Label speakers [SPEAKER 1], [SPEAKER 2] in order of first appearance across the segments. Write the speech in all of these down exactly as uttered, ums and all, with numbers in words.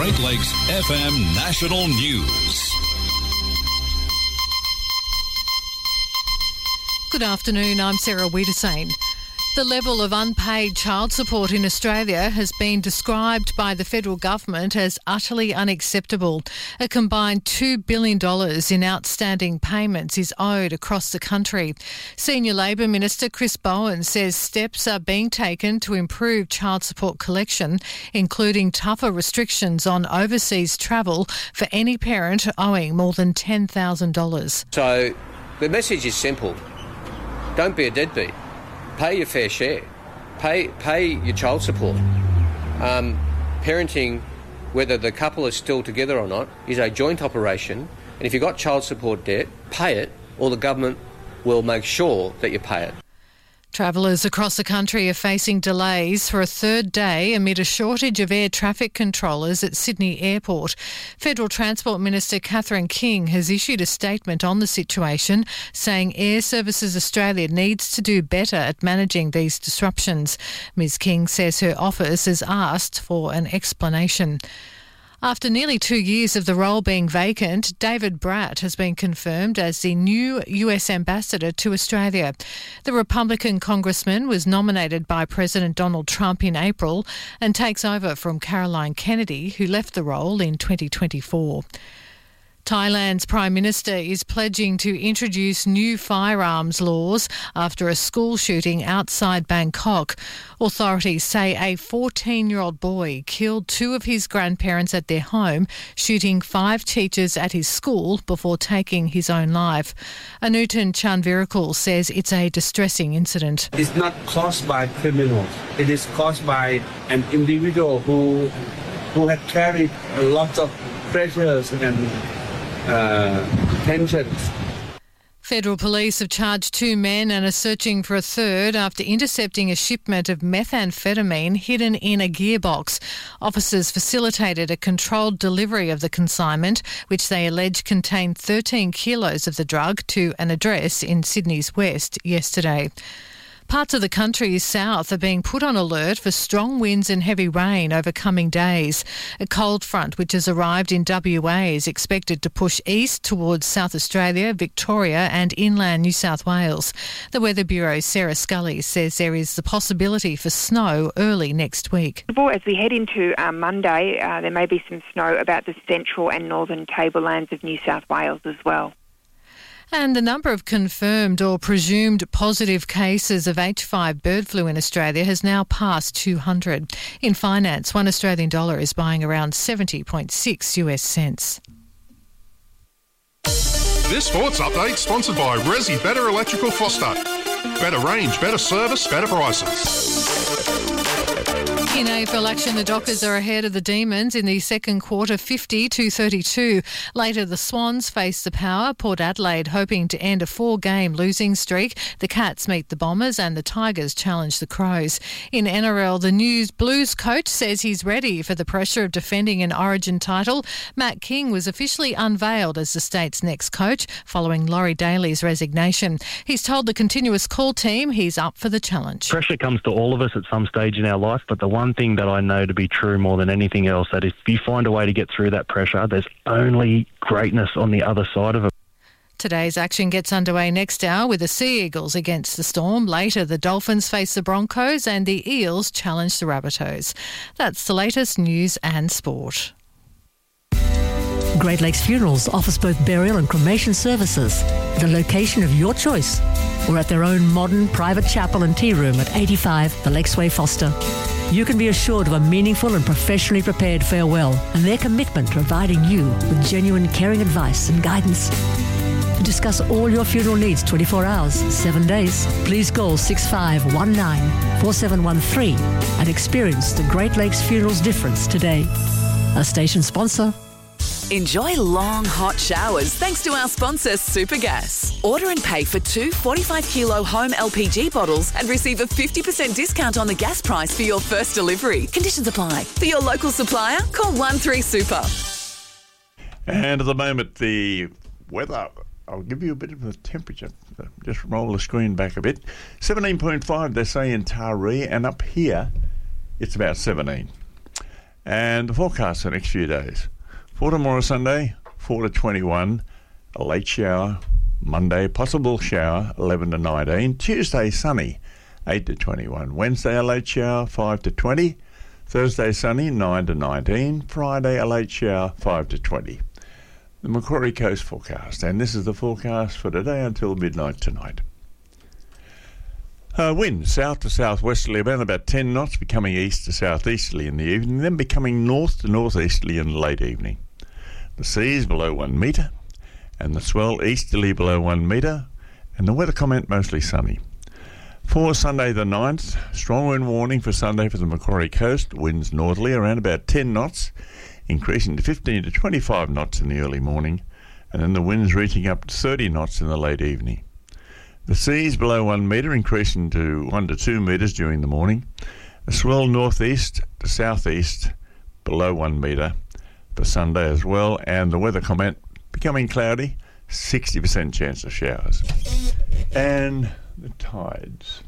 [SPEAKER 1] Great Lakes F M National News.
[SPEAKER 2] Good afternoon, I'm Sarah Wiedersane. The level of unpaid child support in Australia has been described by the federal government as utterly unacceptable. A combined two billion dollars in outstanding payments is owed across the country. Senior Labor Minister Chris Bowen says steps are being taken to improve child support collection, including tougher restrictions on overseas travel for any parent owing more than ten thousand dollars.
[SPEAKER 3] So the message is simple. Don't be a deadbeat. Pay your fair share. Pay pay your child support. Um, parenting, whether the couple is still together or not, is a joint operation. And if you've got child support debt, pay it, or the government will make sure that you pay it.
[SPEAKER 2] Travellers across the country are facing delays for a third day amid a shortage of air traffic controllers at Sydney Airport. Federal Transport Minister Catherine King has issued a statement on the situation, saying Air Services Australia needs to do better at managing these disruptions. Ms King says her office has asked for an explanation. After nearly two years of the role being vacant, David Bratt has been confirmed as the new U S ambassador to Australia. The Republican congressman was nominated by President Donald Trump in April and takes over from Caroline Kennedy, who left the role in twenty twenty-four. Thailand's Prime Minister is pledging to introduce new firearms laws after a school shooting outside Bangkok. Authorities say a fourteen-year-old boy killed two of his grandparents at their home, shooting five teachers at his school before taking his own life. Anutan Chanvirakul says it's a distressing incident.
[SPEAKER 4] It's not caused by criminals. It is caused by an individual who, who had carried a lot of pressures and Uh, tensions.
[SPEAKER 2] Federal police have charged two men and are searching for a third after intercepting a shipment of methamphetamine hidden in a gearbox. Officers facilitated a controlled delivery of the consignment, which they allege contained thirteen kilos of the drug, to an address in Sydney's west yesterday. Parts of the country's south are being put on alert for strong winds and heavy rain over coming days. A cold front which has arrived in W A is expected to push east towards South Australia, Victoria and inland New South Wales. The Weather Bureau's Sarah Scully says there is the possibility for snow early next week.
[SPEAKER 5] As we head into uh, Monday, uh, there may be some snow about the central and northern tablelands of New South Wales as well.
[SPEAKER 2] And the number of confirmed or presumed positive cases of H five bird flu in Australia has now passed two hundred. In finance, one Australian dollar is buying around seventy point six US cents.
[SPEAKER 6] This sports update sponsored by Resi Better Electrical Foster. Better range, better service, better prices.
[SPEAKER 2] In A F L action, the Dockers are ahead of the Demons in the second quarter, fifty to thirty-two. Later, the Swans face the Power. Port Adelaide hoping to end a four-game losing streak. The Cats meet the Bombers and the Tigers challenge the Crows. In N R L, the News Blues coach says he's ready for the pressure of defending an Origin title. Matt King was officially unveiled as the state's next coach following Laurie Daly's resignation. He's told the Continuous Call team he's up for the challenge.
[SPEAKER 7] Pressure comes to all of us at some stage in our life, but the one thing that I know to be true more than anything else, that if you find a way to get through that pressure, there's only greatness on the other side of it.
[SPEAKER 2] Today's action gets underway next hour with the Sea Eagles against the Storm. Later, the Dolphins face the Broncos and the Eels challenge the Rabbitohs. That's the latest news and sport.
[SPEAKER 8] Great Lakes Funerals offers both burial and cremation services at a location of your choice or at their own modern private chapel and tea room at eighty-five The Lakesway Foster. You can be assured of a meaningful and professionally prepared farewell and their commitment to providing you with genuine caring advice and guidance. To discuss all your funeral needs twenty-four hours, seven days, please call six five one nine, four seven one three and experience the Great Lakes Funerals difference today. A station sponsor.
[SPEAKER 9] Enjoy long, hot showers thanks to our sponsor, Supergas. Order and pay for two forty-five kilo home L P G bottles and receive a fifty percent discount on the gas price for your first delivery. Conditions apply. For your local supplier, call one three super.
[SPEAKER 10] And at the moment, the weather, I'll give you a bit of the temperature. Just roll the screen back a bit. seventeen point five, they say in Taree, and up here, it's about seventeen. And the forecast for the next few days. For tomorrow, Sunday, four to twenty-one, a late shower. Monday, possible shower, eleven to nineteen. Tuesday, sunny, eight to twenty-one. Wednesday, a late shower, five to twenty. Thursday, sunny, nine to nineteen. Friday, a late shower, five to twenty. The Macquarie Coast forecast, and this is the forecast for today until midnight tonight. Uh, wind south to southwesterly around about ten knots, becoming east to southeasterly in the evening, then becoming north to northeasterly in the late evening. The seas below one metre, and the swell easterly below one metre, and the weather comment mostly sunny. For Sunday the ninth, strong wind warning for Sunday for the Macquarie Coast, winds northerly around about ten knots, increasing to fifteen to twenty-five knots in the early morning, and then the winds reaching up to thirty knots in the late evening. The seas below one metre increasing to one to two metres during the morning, a swell northeast to southeast below one metre for Sunday as well, and the weather comment becoming cloudy, sixty percent chance of showers. And the tides.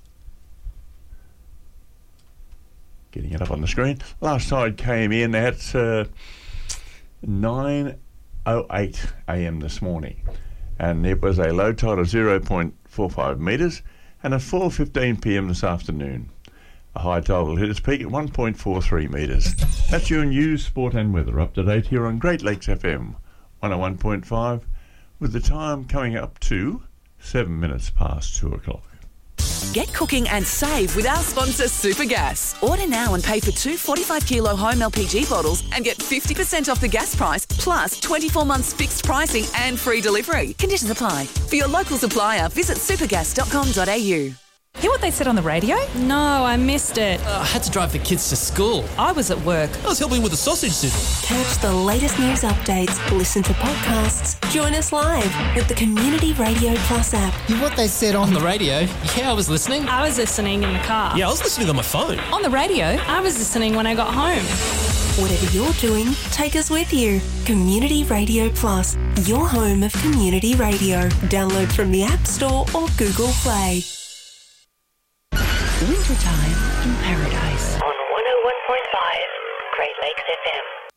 [SPEAKER 10] Getting it up on the screen. Last tide came in at uh, nine oh eight a.m. this morning, and it was a low tide of zero point four five metres, and at four fifteen p.m. this afternoon, a high tide will hit its peak at one point four three metres. That's your news, sport and weather up to date here on Great Lakes F M one oh one point five, with the time coming up to seven minutes past two o'clock.
[SPEAKER 9] Get cooking and save with our sponsor Supergas. Order now and pay for two forty-five kilo home L P G bottles and get fifty percent off the gas price, plus twenty-four months fixed pricing and free delivery. Conditions apply. For your local supplier, visit supergas dot com dot a u.
[SPEAKER 11] Hear what they said on the radio? No, I missed it.
[SPEAKER 12] Uh, I had to drive the kids to school.
[SPEAKER 11] I was at work.
[SPEAKER 12] I was helping with the sausage sizzle.
[SPEAKER 13] Catch the latest news updates, listen to podcasts, join us live with the Community Radio Plus app.
[SPEAKER 12] Hear what they said on the radio? Yeah, I was listening.
[SPEAKER 11] I was listening in the car.
[SPEAKER 12] Yeah, I was listening on my phone.
[SPEAKER 11] On the radio? I was listening when I got home.
[SPEAKER 13] Whatever you're doing, take us with you. Community Radio Plus, your home of community radio. Download from the App Store or Google Play.
[SPEAKER 14] Wintertime in Paradise. On one oh one point five, Great Lakes F M.